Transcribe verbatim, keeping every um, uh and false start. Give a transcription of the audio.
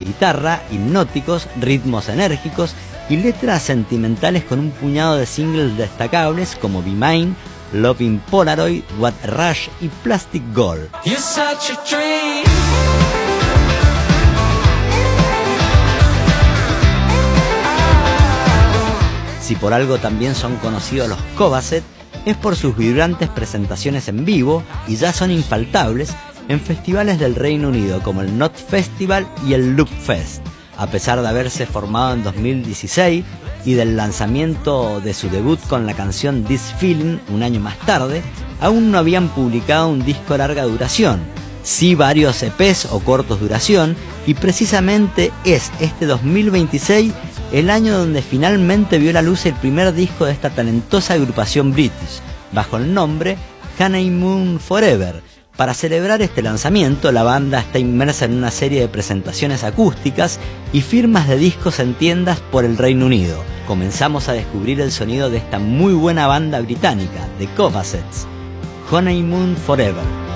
guitarra, hipnóticos, ritmos enérgicos y letras sentimentales con un puñado de singles destacables como Be Mine, Loving Polaroid, What a Rush y Plastic Gold. Si por algo también son conocidos los Cobaset, es por sus vibrantes presentaciones en vivo y ya son infaltables en festivales del Reino Unido como el Knot Festival y el Loop Fest. A pesar de haberse formado en dos mil dieciséis y del lanzamiento de su debut con la canción This Feeling un año más tarde, aún no habían publicado un disco de larga duración, sí varios E Pes o cortos duración, y precisamente es este dos mil veintiséis el año donde finalmente vio la luz el primer disco de esta talentosa agrupación british, bajo el nombre Honeymoon Forever. Para celebrar este lanzamiento, la banda está inmersa en una serie de presentaciones acústicas y firmas de discos en tiendas por el Reino Unido. Comenzamos a descubrir el sonido de esta muy buena banda británica, The Covasets, Honeymoon Forever.